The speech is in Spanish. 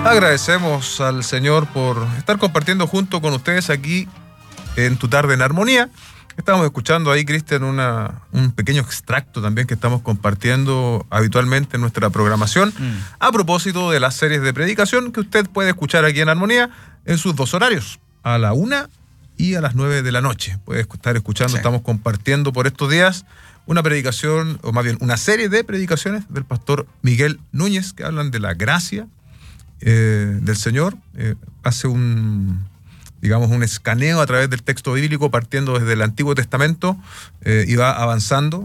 Agradecemos al Señor por estar compartiendo junto con ustedes aquí en Tu Tarde en Armonía. Estamos escuchando ahí, Cristian, un pequeño extracto también que estamos compartiendo habitualmente en nuestra programación a propósito de las series de predicación que usted puede escuchar aquí en Armonía en sus dos horarios, a la 1 y a las 9 de la noche. Puede estar escuchando, sí. Estamos compartiendo por estos días una predicación, o más bien una serie de predicaciones del pastor Miguel Núñez que hablan de la gracia del Señor. Hace un escaneo a través del texto bíblico partiendo desde el Antiguo Testamento y va avanzando